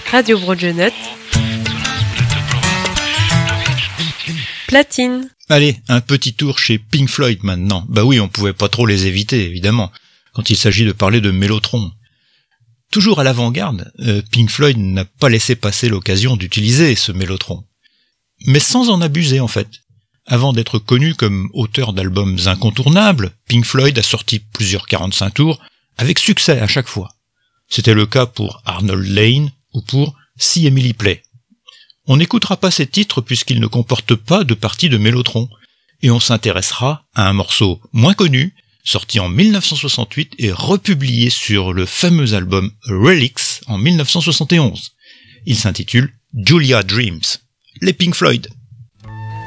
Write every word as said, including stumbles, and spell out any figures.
Radio Broadionote. Platine. Allez, un petit tour chez Pink Floyd maintenant. Bah oui, on pouvait pas trop les éviter, évidemment, quand il s'agit de parler de Mellotron. Toujours à l'avant-garde, euh, Pink Floyd n'a pas laissé passer l'occasion d'utiliser ce Mellotron. Mais sans en abuser, en fait. Avant d'être connu comme auteur d'albums incontournables, Pink Floyd a sorti plusieurs quarante-cinq tours, avec succès à chaque fois. C'était le cas pour Arnold Layne ou pour See Emily Play. On n'écoutera pas ces titres puisqu'ils ne comportent pas de partie de Mellotron, et on s'intéressera à un morceau moins connu, sorti en mille neuf cent soixante-huit et republié sur le fameux album Relics en mille neuf cent soixante et onze. Il s'intitule Julia Dreams. Les Pink Floyd.